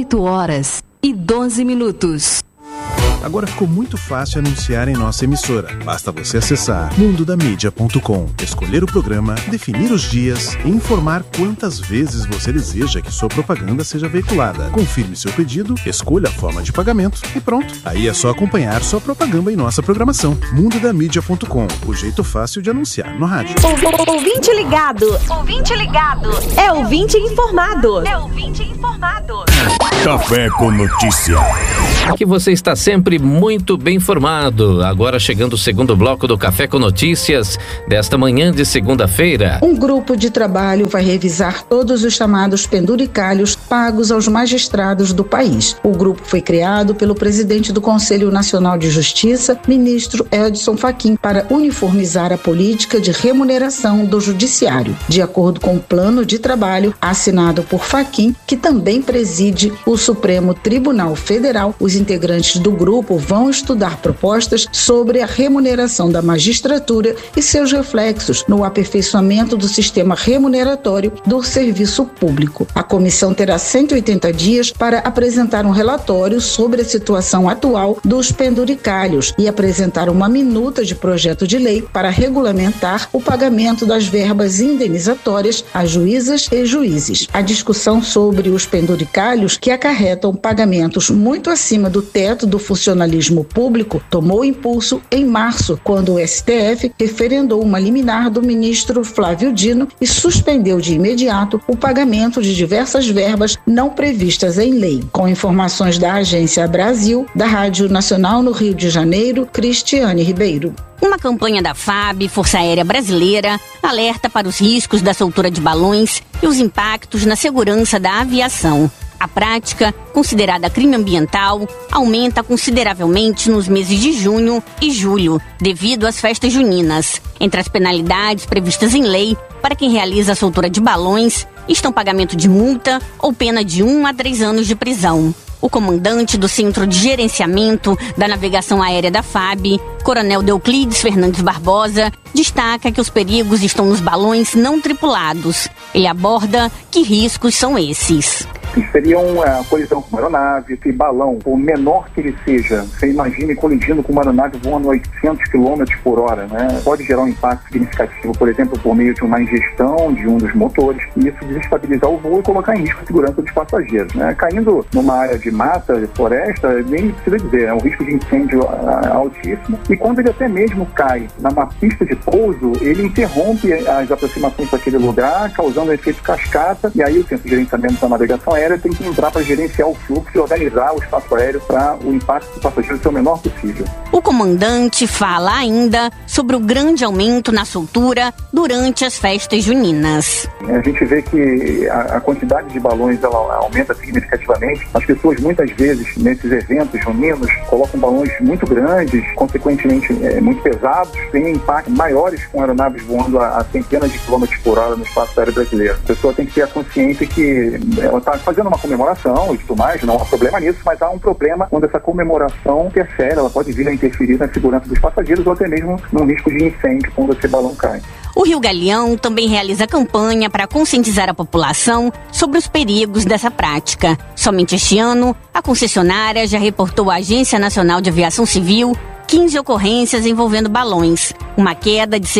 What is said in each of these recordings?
8h12. Agora ficou muito fácil anunciar em nossa emissora. Basta você acessar mundodamídia.com, escolher o programa, definir os dias e informar quantas vezes você deseja que sua propaganda seja veiculada. Confirme seu pedido, escolha a forma de pagamento e pronto. Aí é só acompanhar sua propaganda em nossa programação. mundodamídia.com, o jeito fácil de anunciar no rádio. Ouvinte ligado. Ouvinte ligado. É ouvinte informado. É ouvinte informado. Café com Notícia. Aqui você está sempre muito bem informado. Agora chegando o segundo bloco do Café com Notícias desta manhã de segunda-feira. Um grupo de trabalho vai revisar todos os chamados penduricalhos pagos aos magistrados do país. O grupo foi criado pelo presidente do Conselho Nacional de Justiça, ministro Edson Fachin, para uniformizar a política de remuneração do judiciário. De acordo com o plano de trabalho assinado por Fachin, que também preside o Supremo Tribunal Federal, os integrantes do grupo vão estudar propostas sobre a remuneração da magistratura e seus reflexos no aperfeiçoamento do sistema remuneratório do serviço público. A comissão terá 180 dias para apresentar um relatório sobre a situação atual dos penduricalhos e apresentar uma minuta de projeto de lei para regulamentar o pagamento das verbas indenizatórias a juízas e juízes. A discussão sobre os penduricalhos, que acarretam pagamentos muito acima do teto do funcionalismo público, tomou impulso em março, quando o STF referendou uma liminar do ministro Flávio Dino e suspendeu de imediato o pagamento de diversas verbas não previstas em lei. Com informações da Agência Brasil, da Rádio Nacional no Rio de Janeiro, Cristiane Ribeiro. Uma campanha da FAB, Força Aérea Brasileira, alerta para os riscos da soltura de balões e os impactos na segurança da aviação. A prática, considerada crime ambiental, aumenta consideravelmente nos meses de junho e julho, devido às festas juninas. Entre as penalidades previstas em lei para quem realiza a soltura de balões estão pagamento de multa ou pena de 1 a 3 anos de prisão. O comandante do Centro de Gerenciamento da Navegação Aérea da FAB, Coronel Deuclides Fernandes Barbosa, destaca que os perigos estão nos balões não tripulados. Ele aborda que riscos são esses. Seria uma colisão com uma aeronave, esse balão, por menor que ele seja, você imagine colidindo com uma aeronave voando a 800 km por hora, né? Pode gerar um impacto significativo, por exemplo, por meio de uma ingestão de um dos motores, e isso desestabilizar o voo e colocar em risco a segurança dos passageiros, né? Caindo numa área de mata, de floresta, nem precisa dizer, é um risco de incêndio altíssimo, e quando ele até mesmo cai numa pista de pouso, ele interrompe as aproximações para aquele lugar, causando um efeito cascata, e aí o Centro de Gerenciamento da Navegação Aérea tem que entrar para gerenciar o fluxo e organizar o espaço aéreo para o impacto do passageiro ser o menor possível. O comandante fala ainda sobre o grande aumento na soltura durante as festas juninas. A gente vê que a quantidade de balões ela aumenta significativamente. As pessoas muitas vezes nesses eventos juninos colocam balões muito grandes, consequentemente muito pesados, têm impactos maiores com aeronaves voando a centenas de quilômetros por hora no espaço aéreo brasileiro. A pessoa tem que ter a consciência que ela está fazendo uma comemoração e tudo mais, não há problema nisso, mas há um problema quando essa comemoração interfere, ela pode vir a interferir na segurança dos passageiros ou até mesmo no risco de incêndio quando esse balão cai. O Rio Galeão também realiza campanha para conscientizar a população sobre os perigos dessa prática. Somente este ano, a concessionária já reportou à Agência Nacional de Aviação Civil 15 ocorrências envolvendo balões, uma queda de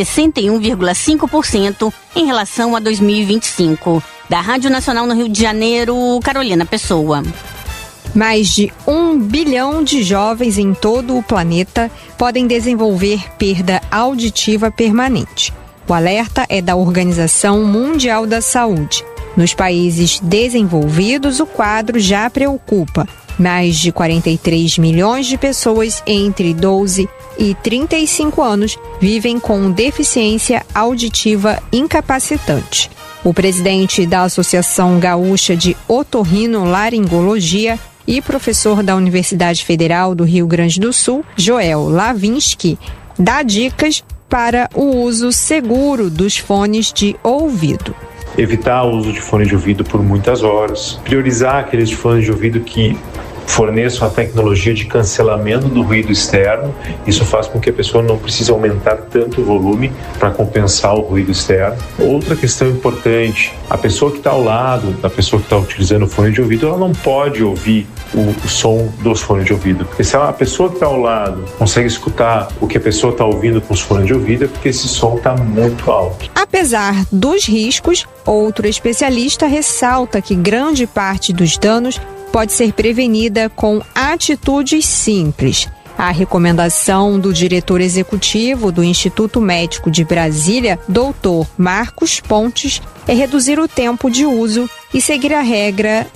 61,5% em relação a 2025. Da Rádio Nacional no Rio de Janeiro, Carolina Pessoa. Mais de 1 bilhão de jovens em todo o planeta podem desenvolver perda auditiva permanente. O alerta é da Organização Mundial da Saúde. Nos países desenvolvidos, o quadro já preocupa. Mais de 43 milhões de pessoas entre 12 e 35 anos vivem com deficiência auditiva incapacitante. O presidente da Associação Gaúcha de Otorrinolaringologia e professor da Universidade Federal do Rio Grande do Sul, Joel Lavinsky, dá dicas para o uso seguro dos fones de ouvido. Evitar o uso de fone de ouvido por muitas horas, priorizar aqueles fones de ouvido que forneçam a tecnologia de cancelamento do ruído externo. Isso faz com que a pessoa não precise aumentar tanto o volume para compensar o ruído externo. Outra questão importante, a pessoa que está ao lado da pessoa que está utilizando o fone de ouvido, ela não pode ouvir o som dos fones de ouvido, porque se a pessoa que está ao lado consegue escutar o que a pessoa está ouvindo com os fones de ouvido, é porque esse som está muito alto. Apesar dos riscos, outro especialista ressalta que grande parte dos danos pode ser prevenida com atitudes simples. A recomendação do diretor executivo do Instituto Médico de Brasília, Dr. Marcos Pontes, é reduzir o tempo de uso e seguir a regra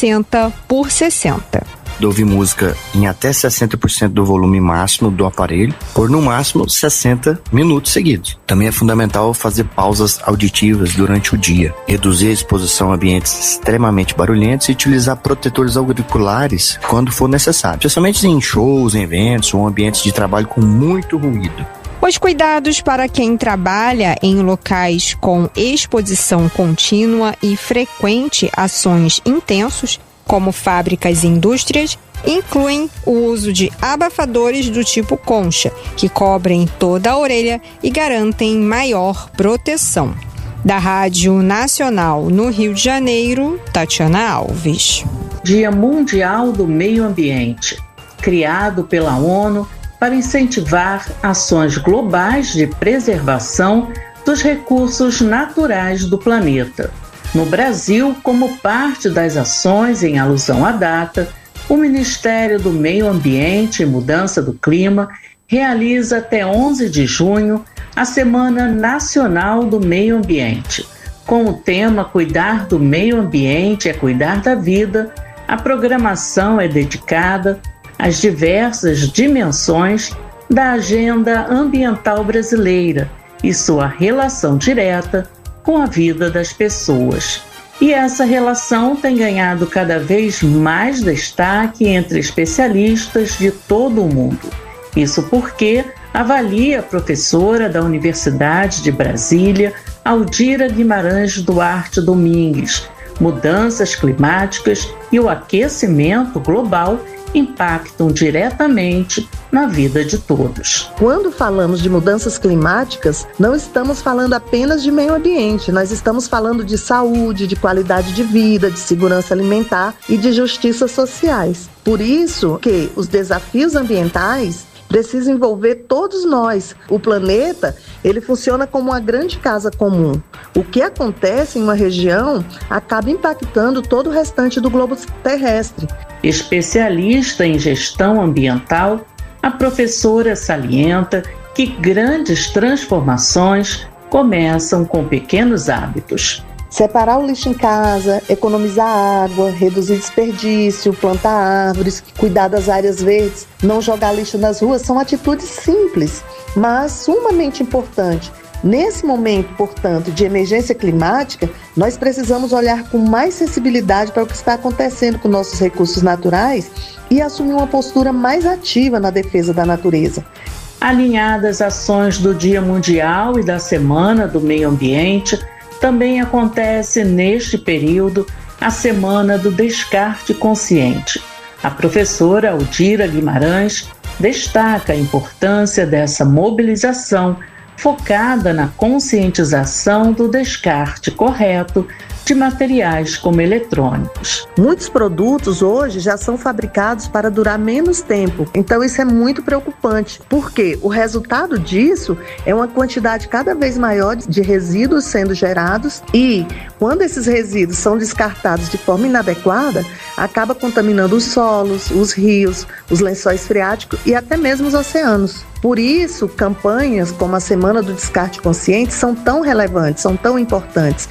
60/60. De ouvir música em até 60% do volume máximo do aparelho, por no máximo 60 minutos seguidos. Também é fundamental fazer pausas auditivas durante o dia, reduzir a exposição a ambientes extremamente barulhentos e utilizar protetores auriculares quando for necessário, especialmente em shows, em eventos ou ambientes de trabalho com muito ruído. Os cuidados para quem trabalha em locais com exposição contínua e frequente a sons intensos, como fábricas e indústrias, incluem o uso de abafadores do tipo concha, que cobrem toda a orelha e garantem maior proteção. Da Rádio Nacional no Rio de Janeiro, Tatiana Alves. Dia Mundial do Meio Ambiente, criado pela ONU para incentivar ações globais de preservação dos recursos naturais do planeta. No Brasil, como parte das ações em alusão à data, o Ministério do Meio Ambiente e Mudança do Clima realiza até 11 de junho a Semana Nacional do Meio Ambiente. Com o tema Cuidar do Meio Ambiente é Cuidar da Vida, a programação é dedicada às diversas dimensões da agenda ambiental brasileira e sua relação direta com a vida das pessoas. E essa relação tem ganhado cada vez mais destaque entre especialistas de todo o mundo. Isso porque avalia a professora da Universidade de Brasília, Aldira Guimarães Duarte Domingues. Mudanças climáticas e o aquecimento global impactam diretamente na vida de todos. Quando falamos de mudanças climáticas, não estamos falando apenas de meio ambiente, nós estamos falando de saúde, de qualidade de vida, de segurança alimentar e de justiça sociais. Por isso que os desafios ambientais precisam envolver todos nós. O planeta, ele funciona como uma grande casa comum. O que acontece em uma região acaba impactando todo o restante do globo terrestre. Especialista em gestão ambiental, a professora salienta que grandes transformações começam com pequenos hábitos. Separar o lixo em casa, economizar água, reduzir desperdício, plantar árvores, cuidar das áreas verdes, não jogar lixo nas ruas são atitudes simples, mas sumamente importantes. Nesse momento, portanto, de emergência climática, nós precisamos olhar com mais sensibilidade para o que está acontecendo com nossos recursos naturais e assumir uma postura mais ativa na defesa da natureza. Alinhadas ações do Dia Mundial e da Semana do Meio Ambiente, também acontece neste período a Semana do Descarte Consciente. A professora Aldira Guimarães destaca a importância dessa mobilização focada na conscientização do descarte correto de materiais como eletrônicos. Muitos produtos hoje já são fabricados para durar menos tempo, então isso é muito preocupante, porque o resultado disso é uma quantidade cada vez maior de resíduos sendo gerados e, quando esses resíduos são descartados de forma inadequada, acaba contaminando os solos, os rios, os lençóis freáticos e até mesmo os oceanos. Por isso, campanhas como a Semana do Descarte Consciente são tão relevantes, são tão importantes.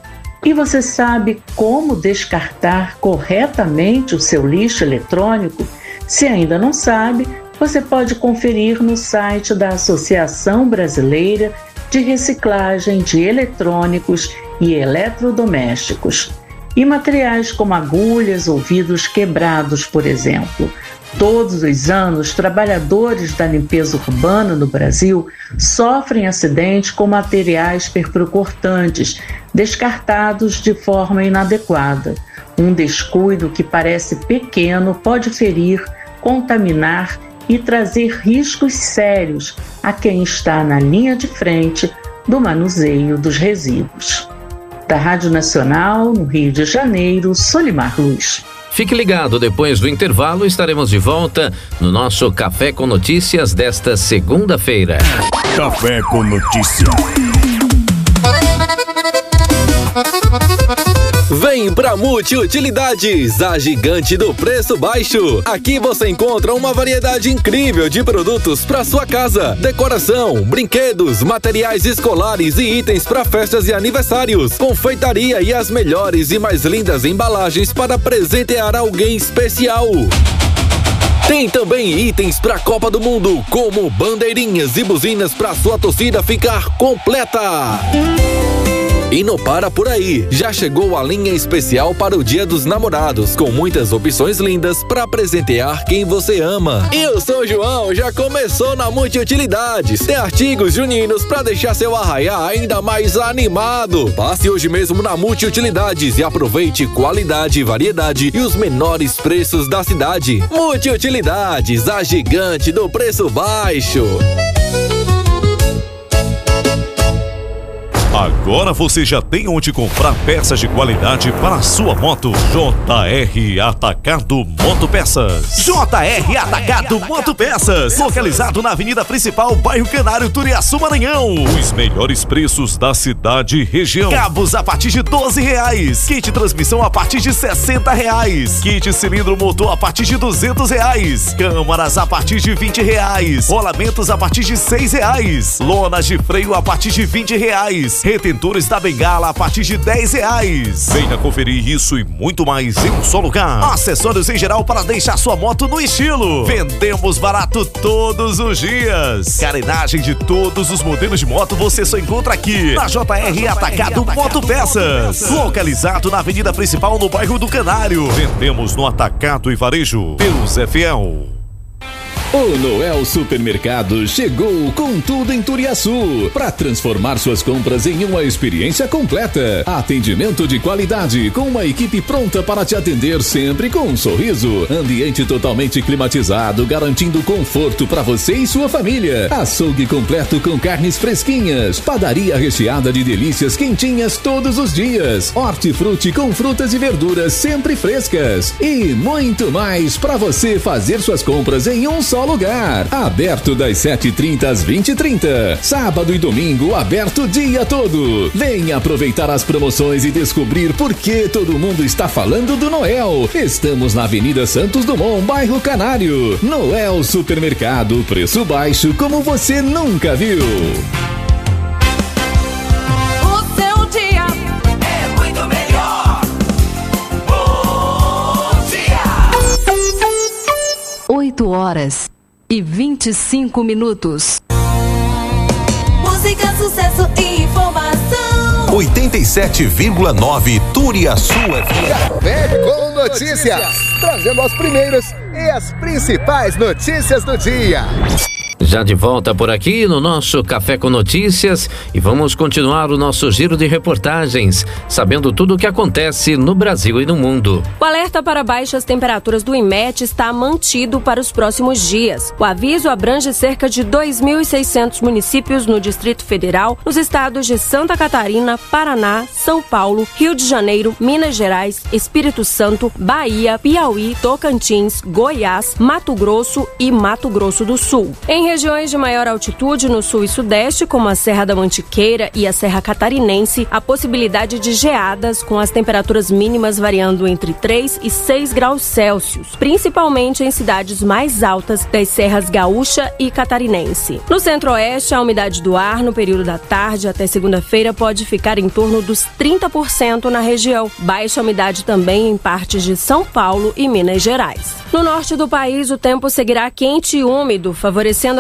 E você sabe como descartar corretamente o seu lixo eletrônico? Se ainda não sabe, você pode conferir no site da Associação Brasileira de Reciclagem de Eletrônicos e Eletrodomésticos. e materiais como agulhas ou vidros quebrados, por exemplo. Todos os anos, trabalhadores da limpeza urbana no Brasil sofrem acidentes com materiais perfurocortantes descartados de forma inadequada. Um descuido que parece pequeno pode ferir, contaminar e trazer riscos sérios a quem está na linha de frente do manuseio dos resíduos. Da Rádio Nacional, no Rio de Janeiro, Solimar Luz. Fique ligado, depois do intervalo estaremos de volta no nosso Café com Notícias desta segunda-feira. Café com Notícia. Vem pra Multiutilidades, a gigante do preço baixo. Aqui você encontra uma variedade incrível de produtos para sua casa, decoração, brinquedos, materiais escolares e itens para festas e aniversários, confeitaria e as melhores e mais lindas embalagens para presentear alguém especial. Tem também itens para a Copa do Mundo, como bandeirinhas e buzinas para sua torcida ficar completa. E não para por aí, já chegou a linha especial para o Dia dos Namorados, com muitas opções lindas para presentear quem você ama. E o São João já começou na Multiutilidades. Tem artigos juninos para deixar seu arraiá ainda mais animado. Passe hoje mesmo na Multiutilidades e aproveite qualidade, variedade e os menores preços da cidade. Multiutilidades, a gigante do preço baixo. Agora você já tem onde comprar peças de qualidade para a sua moto. JR Atacado Motopeças. JR Atacado Motopeças. Localizado na avenida principal, bairro Canário, Turiaçu, Maranhão. Os melhores preços da cidade e região. Cabos a partir de R$12. Kit transmissão a partir de R$60. Kit cilindro motor a partir de R$200. Câmaras a partir de R$20. Rolamentos a partir de R$6. Lonas de freio a partir de R$20. Retentores da bengala a partir de R$10. Venha conferir isso e muito mais em um só lugar. Acessórios em geral para deixar sua moto no estilo. Vendemos barato todos os dias. Carenagem de todos os modelos de moto você só encontra aqui na JR Atacado Motopeças. Localizado na avenida principal no bairro do Canário. Vendemos no Atacado e Varejo. Deus é fiel. O Noel Supermercado chegou com tudo em Turiaçu para transformar suas compras em uma experiência completa. Atendimento de qualidade com uma equipe pronta para te atender sempre com um sorriso. Ambiente totalmente climatizado, garantindo conforto para você e sua família. Açougue completo com carnes fresquinhas. Padaria recheada de delícias quentinhas todos os dias. Hortifruti com frutas e verduras sempre frescas. E muito mais para você fazer suas compras em um só lugar. Aberto das 7h30 às 20h30. Sábado e domingo aberto o dia todo. Venha aproveitar as promoções e descobrir por que todo mundo está falando do Noel. Estamos na Avenida Santos Dumont, bairro Canário. Noel Supermercado, preço baixo como você nunca viu. O seu dia é muito melhor. Bom dia. 8h25. Música, sucesso e informação. 87,9 Turiaçu FM. Café com Notícias, trazendo as primeiras e as principais notícias do dia. Já de volta por aqui no nosso Café com Notícias e vamos continuar o nosso giro de reportagens, sabendo tudo o que acontece no Brasil e no mundo. O alerta para baixas temperaturas do IMET está mantido para os próximos dias. O aviso abrange cerca de 2.600 municípios no Distrito Federal, nos estados de Santa Catarina, Paraná, São Paulo, Rio de Janeiro, Minas Gerais, Espírito Santo, Bahia, Piauí, Tocantins, Goiás, Mato Grosso e Mato Grosso do Sul. Em regiões de maior altitude no sul e sudeste, como a Serra da Mantiqueira e a Serra Catarinense, a possibilidade de geadas com as temperaturas mínimas variando entre 3 e 6 graus Celsius, principalmente em cidades mais altas das serras Gaúcha e Catarinense. No centro-oeste, a umidade do ar no período da tarde até segunda-feira pode ficar em torno dos 30% na região. Baixa umidade também em partes de São Paulo e Minas Gerais. No norte do país, o tempo seguirá quente e úmido, favorecendo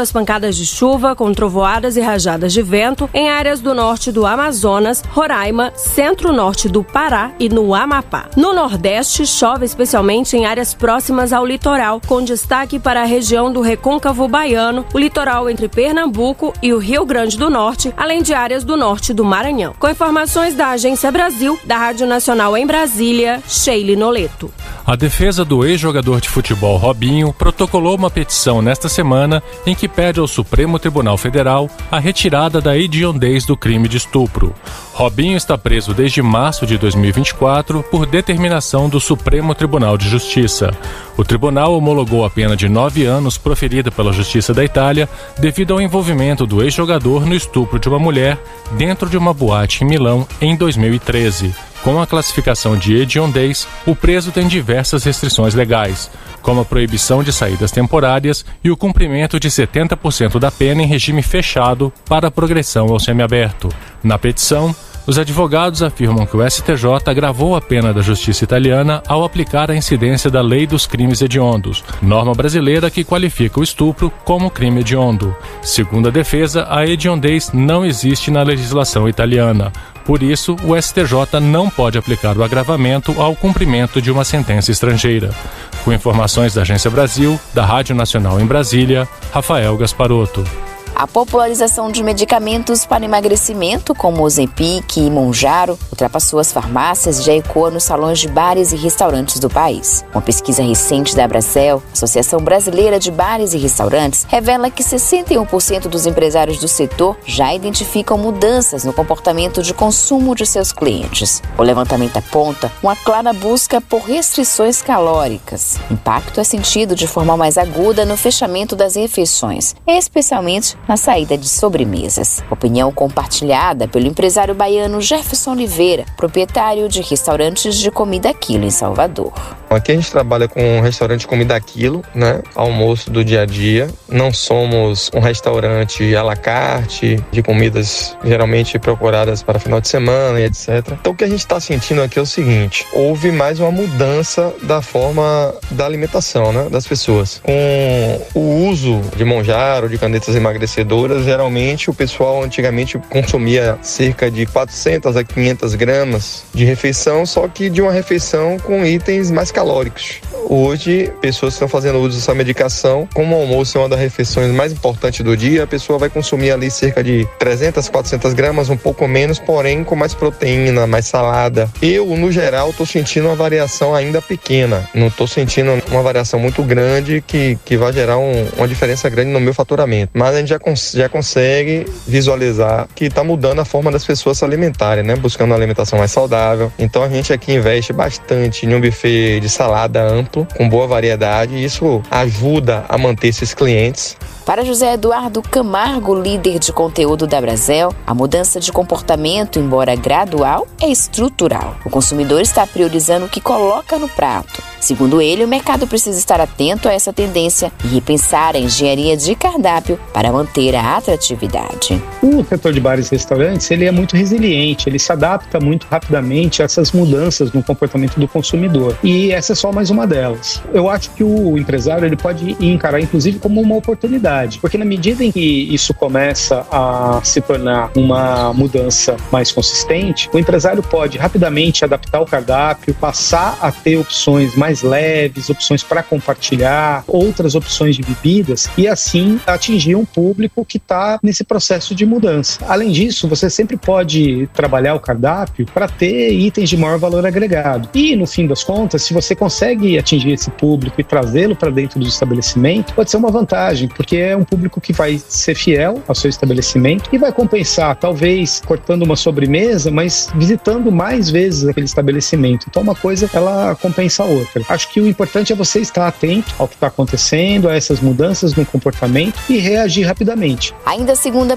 as pancadas de chuva com trovoadas e rajadas de vento em áreas do norte do Amazonas, Roraima, centro-norte do Pará e no Amapá. No Nordeste, chove especialmente em áreas próximas ao litoral, com destaque para a região do Recôncavo Baiano, o litoral entre Pernambuco e o Rio Grande do Norte, além de áreas do norte do Maranhão. Com informações da Agência Brasil, da Rádio Nacional em Brasília, Sheila Noleto. A defesa do ex-jogador de futebol Robinho protocolou uma petição nesta semana em que pede ao Supremo Tribunal Federal a retirada da hediondez do crime de estupro. Robinho está preso desde março de 2024 por determinação do Supremo Tribunal de Justiça. O tribunal homologou a pena de 9 anos proferida pela Justiça da Itália devido ao envolvimento do ex-jogador no estupro de uma mulher dentro de uma boate em Milão em 2013. Com a classificação de hediondez, o preso tem diversas restrições legais, como a proibição de saídas temporárias e o cumprimento de 70% da pena em regime fechado para a progressão ao semiaberto. Na petição, os advogados afirmam que o STJ agravou a pena da justiça italiana ao aplicar a incidência da Lei dos Crimes Hediondos, norma brasileira que qualifica o estupro como crime hediondo. Segundo a defesa, a hediondez não existe na legislação italiana. Por isso, o STJ não pode aplicar o agravamento ao cumprimento de uma sentença estrangeira. Com informações da Agência Brasil, da Rádio Nacional em Brasília, Rafael Gasparotto. A popularização de medicamentos para emagrecimento, como Ozempic e Mounjaro, ultrapassou as farmácias e já ecoa nos salões de bares e restaurantes do país. Uma pesquisa recente da Abracel, Associação Brasileira de Bares e Restaurantes, revela que 61% dos empresários do setor já identificam mudanças no comportamento de consumo de seus clientes. O levantamento aponta uma clara busca por restrições calóricas. O impacto é sentido de forma mais aguda no fechamento das refeições, especialmente na saída de sobremesas. Opinião compartilhada pelo empresário baiano Jefferson Oliveira, proprietário de restaurantes de comida a quilo em Salvador. Aqui a gente trabalha com um restaurante de comida a quilo, né? Almoço do dia a dia. Não somos um restaurante à la carte, de comidas geralmente procuradas para final de semana e etc. Então o que a gente está sentindo aqui é o seguinte: houve mais uma mudança da forma da alimentação, né, das pessoas. Com o uso de Mounjaro, de canetas emagrecedoras, geralmente o pessoal antigamente consumia cerca de 400 a 500 gramas de refeição, só que de uma refeição com itens mais calóricos. Hoje, pessoas estão fazendo uso dessa medicação. Como o almoço é uma das refeições mais importantes do dia, a pessoa vai consumir ali cerca de 300, 400 gramas, um pouco menos, porém com mais proteína, mais salada. Eu, no geral, estou sentindo uma variação ainda pequena. Não estou sentindo uma variação muito grande que vai gerar uma diferença grande no meu faturamento. Mas a gente já consegue visualizar que está mudando a forma das pessoas se alimentarem, né? Buscando uma alimentação mais saudável. Então a gente aqui investe bastante em um buffet de salada amplo, com boa variedade, e isso ajuda a manter esses clientes. Para José Eduardo Camargo, líder de conteúdo da Abracel, a mudança de comportamento, embora gradual, é estrutural. O consumidor está priorizando o que coloca no prato. Segundo ele, o mercado precisa estar atento a essa tendência e repensar a engenharia de cardápio para manter a atratividade. O setor de bares e restaurantes, ele é muito resiliente, ele se adapta muito rapidamente a essas mudanças no comportamento do consumidor. E essa é só mais uma delas. Eu acho que o empresário ele pode encarar, inclusive, como uma oportunidade, porque na medida em que isso começa a se tornar uma mudança mais consistente, o empresário pode rapidamente adaptar o cardápio, passar a ter opções mais leves, opções para compartilhar, outras opções de bebidas, e assim atingir um público que está nesse processo de mudança. Além disso, você sempre pode trabalhar o cardápio para ter itens de maior valor agregado. E, no fim das contas, se você consegue atingir esse público e trazê-lo para dentro do estabelecimento, pode ser uma vantagem, porque é um público que vai ser fiel ao seu estabelecimento e vai compensar, talvez cortando uma sobremesa, mas visitando mais vezes aquele estabelecimento. Então, uma coisa, ela compensa a outra. Acho que o importante é você estar atento ao que está acontecendo, a essas mudanças no comportamento e reagir rapidamente. Ainda segundo a pesquisa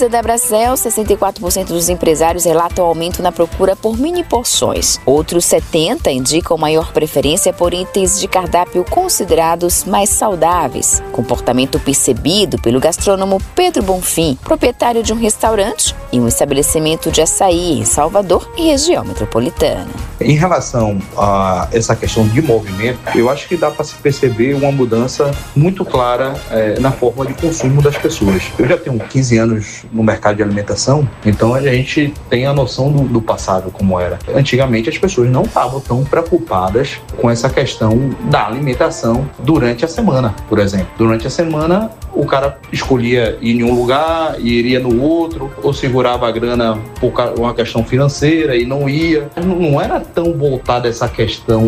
pesquisa da Brasel, 64% dos empresários relatam aumento na procura por mini porções. Outros 70% indicam maior preferência por itens de cardápio considerados mais saudáveis. Comportamento percebido pelo gastrônomo Pedro Bonfim, proprietário de um restaurante e um estabelecimento de açaí em Salvador e região metropolitana. Em relação a essa questão de movimento, eu acho que dá para se perceber uma mudança muito clara na forma de consumo das pessoas. Eu já tenho 15 anos no mercado de alimentação, então a gente tem a noção do passado como era. Antigamente as pessoas não estavam tão preocupadas com essa questão da alimentação durante a semana, por exemplo. Durante a semana o cara escolhia ir em um lugar e iria no outro, ou segurava a grana por uma questão financeira e não ia. Não era tão voltada essa questão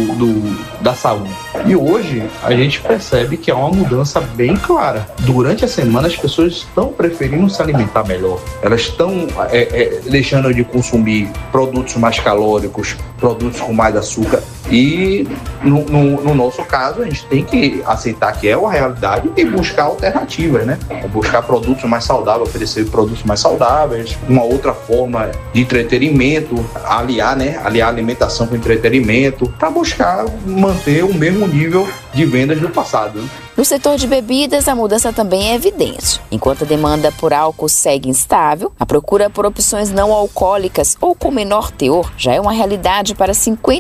da saúde. E hoje a gente percebe que há uma mudança bem clara. Durante a semana as pessoas estão preferindo se alimentar melhor. Elas estão deixando de consumir produtos mais calóricos, produtos com mais açúcar. E no nosso caso a gente tem que aceitar que é uma realidade e buscar alternativas, né? Buscar produtos mais saudáveis, oferecer produtos mais saudáveis, uma outra forma de entretenimento, aliar a alimentação com entretenimento, para buscar manter o mesmo nível de vendas do passado. No setor de bebidas, a mudança também é evidente. Enquanto a demanda por álcool segue instável, a procura por opções não alcoólicas ou com menor teor já é uma realidade para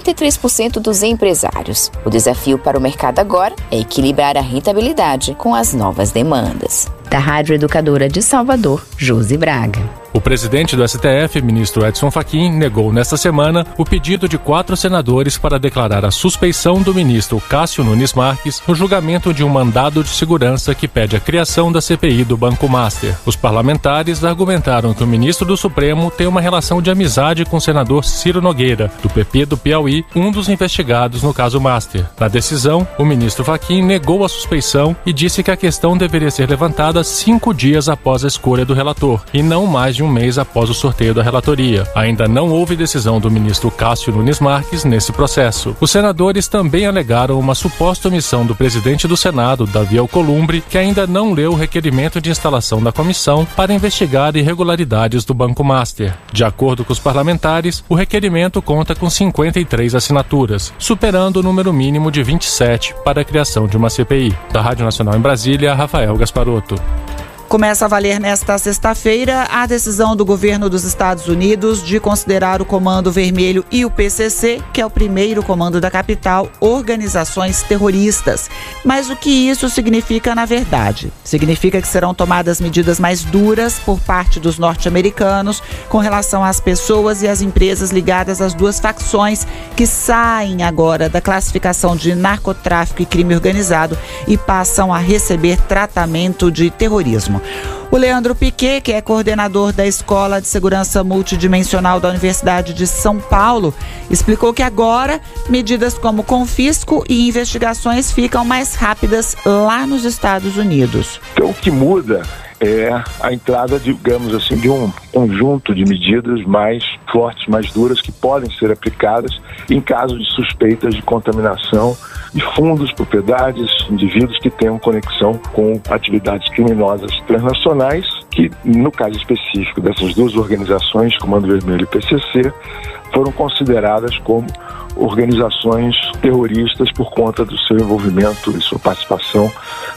53% dos empresários. O desafio para o mercado agora é equilibrar a rentabilidade com as novas demandas. Da Rádio Educadora de Salvador, Josi Braga. O presidente do STF, ministro Edson Fachin, negou nesta semana o pedido de 4 senadores para declarar a suspeição do ministro Cássio Nunes Marques no julgamento de um mandado de segurança que pede a criação da CPI do Banco Master. Os parlamentares argumentaram que o ministro do Supremo tem uma relação de amizade com o senador Ciro Nogueira, do PP do Piauí, um dos investigados no caso Master. Na decisão, o ministro Fachin negou a suspeição e disse que a questão deveria ser levantada 5 dias após a escolha do relator, e não mais de um mês após o sorteio da relatoria. Ainda não houve decisão do ministro Cássio Nunes Marques nesse processo. Os senadores também alegaram uma suposta omissão do presidente do Senado, Davi Alcolumbre, que ainda não leu o requerimento de instalação da comissão para investigar irregularidades do Banco Master. De acordo com os parlamentares, o requerimento conta com 53 assinaturas, superando o número mínimo de 27 para a criação de uma CPI. Da Rádio Nacional em Brasília, Rafael Gasparotto. Começa a valer nesta sexta-feira a decisão do governo dos Estados Unidos de considerar o Comando Vermelho e o PCC, que é o primeiro comando da capital, organizações terroristas. Mas o que isso significa na verdade? Significa que serão tomadas medidas mais duras por parte dos norte-americanos com relação às pessoas e às empresas ligadas às duas facções que saem agora da classificação de narcotráfico e crime organizado e passam a receber tratamento de terrorismo. O Leandro Piquet, que é coordenador da Escola de Segurança Multidimensional da Universidade de São Paulo, explicou que agora medidas como confisco e investigações ficam mais rápidas lá nos Estados Unidos. Então, o que muda é a entrada, digamos assim, de um conjunto de medidas mais fortes, mais duras, que podem ser aplicadas em caso de suspeitas de contaminação de fundos, propriedades, indivíduos que tenham conexão com atividades criminosas transnacionais, que no caso específico dessas duas organizações, Comando Vermelho e PCC, foram consideradas como organizações terroristas por conta do seu envolvimento e sua participação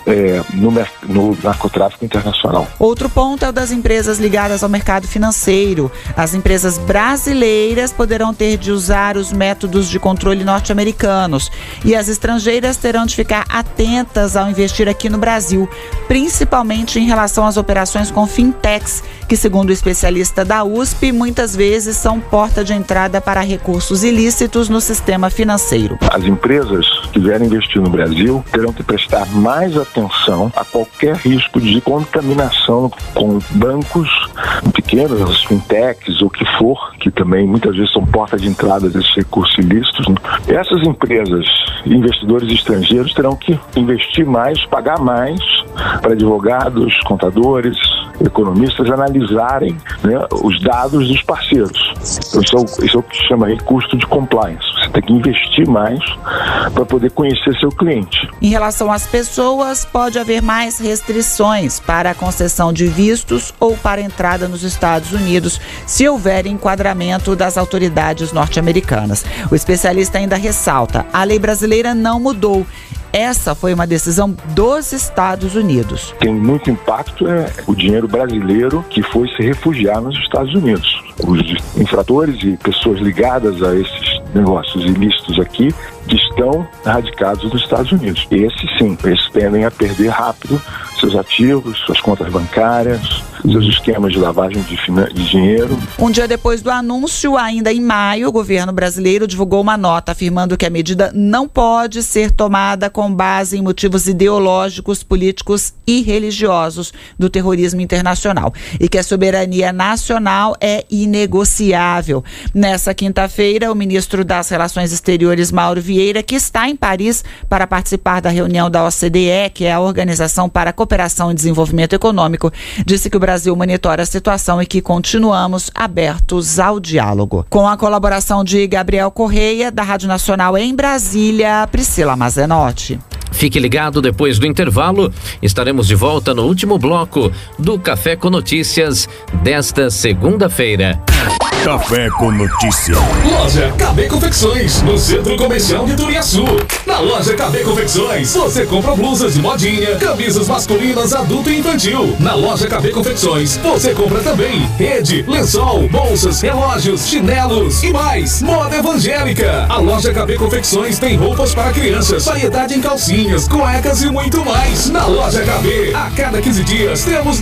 no narcotráfico internacional. Outro ponto é o das empresas ligadas ao mercado financeiro. As empresas brasileiras poderão ter de usar os métodos de controle norte-americanos e as estrangeiras terão de ficar atentas ao investir aqui no Brasil, principalmente em relação às operações com fintechs, que, segundo o especialista da USP, muitas vezes são porta de entrada para recursos ilícitos no sistema financeiro. As empresas que vierem investir no Brasil terão que prestar mais atenção a qualquer risco de contaminação com bancos pequenos, as fintechs, ou o que for, que também muitas vezes são porta de entrada desses recursos ilícitos. Essas empresas, investidores estrangeiros, terão que investir mais, pagar mais para advogados, contadores, economistas analisarem, né, os dados dos parceiros. Então, isso é o que se chama aí custo de compliance. Você tem que investir mais para poder conhecer seu cliente. Em relação às pessoas, pode haver mais restrições para a concessão de vistos ou para a entrada nos Estados Unidos, se houver enquadramento das autoridades norte-americanas. O especialista ainda ressalta: a lei brasileira não mudou. Essa foi uma decisão dos Estados Unidos. Tem muito impacto o dinheiro brasileiro que foi se refugiar nos Estados Unidos. Os infratores e pessoas ligadas a esses negócios ilícitos aqui que estão radicados nos Estados Unidos. Esses tendem a perder rápido seus ativos, suas contas bancárias, seus esquemas de lavagem de dinheiro. Um dia depois do anúncio, ainda em maio, o governo brasileiro divulgou uma nota afirmando que a medida não pode ser tomada com base em motivos ideológicos, políticos e religiosos do terrorismo internacional e que a soberania nacional é inegociável. Nessa quinta-feira, o ministro das Relações Exteriores, Mauro Vieira, que está em Paris para participar da reunião da OCDE, que é a Organização para a Cooperação e Desenvolvimento Econômico, disse que o Brasil monitora a situação e que continuamos abertos ao diálogo. Com a colaboração de Gabriel Correia, da Rádio Nacional em Brasília, Priscila Mazenotti. Fique ligado, depois do intervalo, estaremos de volta no último bloco do Café com Notícias desta segunda-feira. Café com Notícia. Loja KB Confecções, no Centro Comercial de Turiaçu. Na loja KB Confecções, você compra blusas de modinha, camisas masculinas, adulto e infantil. Na loja KB Confecções, você compra também rede, lençol, bolsas, relógios, chinelos e mais. Moda evangélica. A loja KB Confecções tem roupas para crianças, variedade em calcinhas, cuecas e muito mais. Na loja KB, a cada 15 dias temos